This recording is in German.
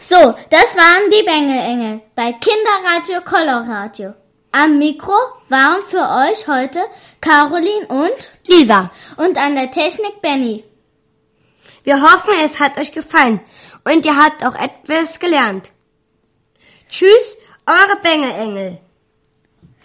So, das waren die Bengelengel bei Kinderradio Coloradio. Am Mikro waren für euch heute Caroline und Lisa. Und an der Technik Benny. Wir hoffen, es hat euch gefallen und ihr habt auch etwas gelernt. Tschüss, eure Bengelengel.